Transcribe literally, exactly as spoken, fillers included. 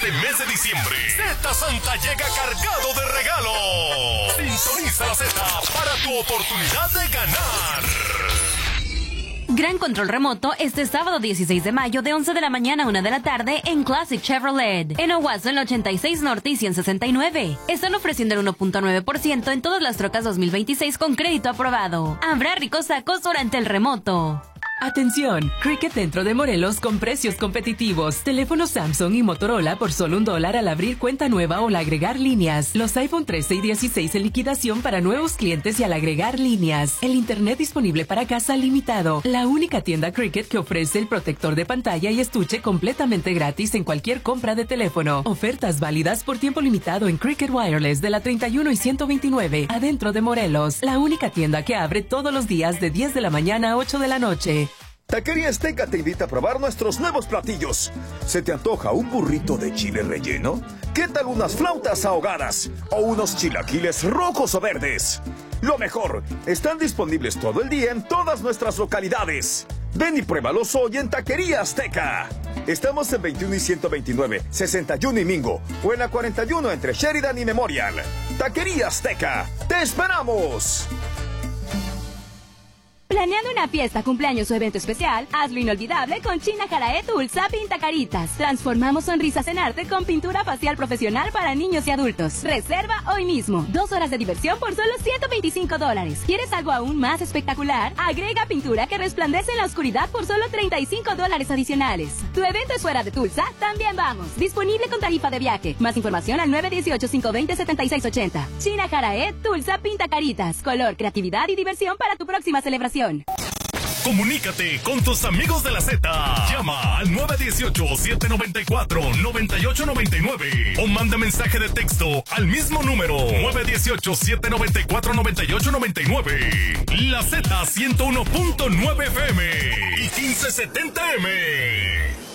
Este mes de diciembre, Z Santa llega cargado de regalos. Sintoniza la Z para tu oportunidad de ganar. Gran control remoto este sábado dieciséis de mayo de once de la mañana a una de la tarde en Classic Chevrolet. En Owasso en la ochenta y seis Norte y ciento sesenta y nueve. Están ofreciendo el uno punto nueve por ciento en todas las trocas dos mil veintiséis con crédito aprobado. Habrá ricos sacos durante el remoto. Atención, Cricket dentro de Morelos con precios competitivos. Teléfonos Samsung y Motorola por solo un dólar al abrir cuenta nueva o al agregar líneas. Los iPhone trece y dieciséis en liquidación para nuevos clientes y al agregar líneas. El internet disponible para casa limitado. La única tienda Cricket que ofrece el protector de pantalla y estuche completamente gratis en cualquier compra de teléfono. Ofertas válidas por tiempo limitado en Cricket Wireless de la treinta y uno y ciento veintinueve, adentro de Morelos. La única tienda que abre todos los días de diez de la mañana a ocho de la noche. Taquería Azteca te invita a probar nuestros nuevos platillos. ¿Se te antoja un burrito de chile relleno? ¿Qué tal unas flautas ahogadas? ¿O unos chilaquiles rojos o verdes? Lo mejor, están disponibles todo el día en todas nuestras localidades. Ven y pruébalos hoy en Taquería Azteca. Estamos en veintiuno y ciento veintinueve, sesenta y uno y Mingo, o en la cuarenta y uno entre Sheridan y Memorial. Taquería Azteca, ¡te esperamos! Planeando una fiesta, cumpleaños o evento especial, hazlo inolvidable con China Jarae Tulsa Pinta Caritas. Transformamos sonrisas en arte con pintura facial profesional para niños y adultos. Reserva hoy mismo. Dos horas de diversión por solo ciento veinticinco dólares. ¿Quieres algo aún más espectacular? Agrega pintura que resplandece en la oscuridad por solo treinta y cinco dólares adicionales. ¿Tu evento es fuera de Tulsa? También vamos. Disponible con tarifa de viaje. Más información al nueve uno ocho, cinco dos cero, siete seis ocho cero. China Jarae Tulsa Pinta Caritas. Color, creatividad y diversión para tu próxima celebración. Comunícate con tus amigos de la Z. Llama al nueve uno ocho, siete nueve cuatro, nueve ocho nueve nueve o manda mensaje de texto al mismo número nueve uno ocho, siete nueve cuatro, nueve ocho nueve nueve. La Z ciento uno punto nueve F M y quince setenta M.